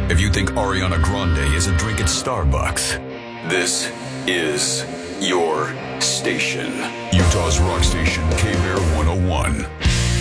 If you think Ariana Grande is a drink at Starbucks, this is your station.